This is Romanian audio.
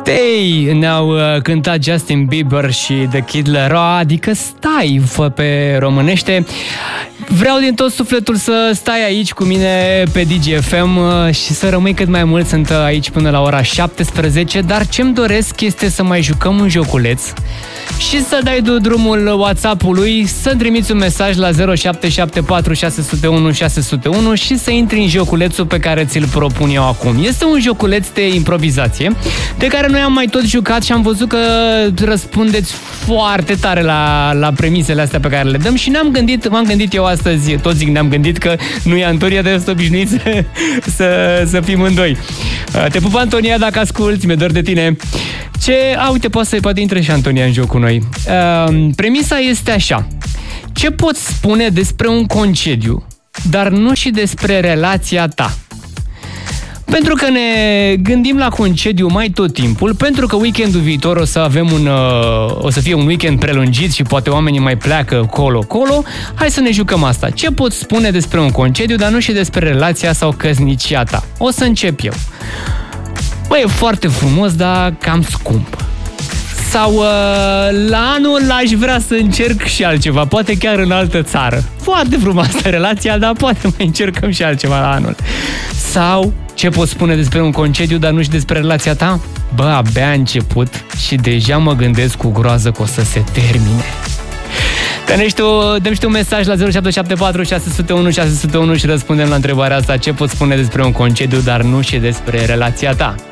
Stay ne-au cântat Justin Bieber și The Kid Laroi, adică stai pe românește. Vreau din tot sufletul să stai aici cu mine pe DGFM și să rămâi cât mai mult. Sunt aici până la ora 17, dar ce-mi doresc este să mai jucăm un joculeț și să dai drumul WhatsApp-ului, să-mi trimiți un mesaj la 0774 601 601 și să intri în joculețul pe care ți-l propun eu acum. Este un joculeț de improvizație de care noi am mai tot jucat și am văzut că răspundeți foarte tare la premisele astea pe care le dăm și m-am gândit eu astăzi, tot zic ne-am gândit că nu e Antonia, dar sunt obișnuit să fim în doi. Te pup, Antonia, dacă asculti, mi-e dor de tine. Uite, poate intre și Antonia în joc cu noi. Premisa este așa. Ce poți spune despre un concediu, dar nu și despre relația ta? Pentru că ne gândim la concediu mai tot timpul, pentru că weekendul viitor o să fie un weekend prelungit și poate oamenii mai pleacă colo, hai să ne jucăm asta. Ce poți spune despre un concediu, dar nu și despre relația sau căsnicia ta? O să încep eu. Băi, e foarte frumos, dar cam scump. Sau la anul aș vrea să încerc și altceva, poate chiar în altă țară. Foarte frumoasă relația, dar poate mai încercăm și altceva la anul. Sau ce poți spune despre un concediu, dar nu și despre relația ta? Bă, abia a început și deja mă gândesc cu groază că o să se termine. Dă-mi un mesaj la 0774 601 601 și răspundem la întrebarea asta. Ce poți spune despre un concediu, dar nu și despre relația ta?